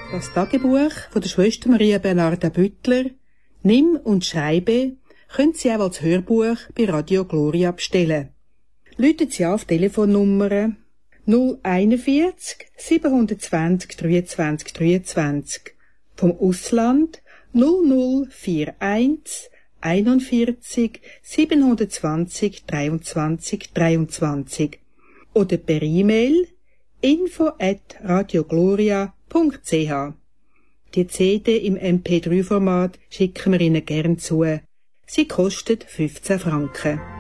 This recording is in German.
Das Tagebuch von der Schwester Maria Bernarda Büttler, Nimm und Schreibe, können Sie auch als Hörbuch bei Radio Gloria bestellen. Rufen Sie auf Telefonnummer 041 720 23 23, vom Ausland 0041 41 720 23 23 oder per E-Mail info@radiogloria.ch. Die CD im MP3-Format schicken wir Ihnen gern zu. Sie kostet 15 Franken.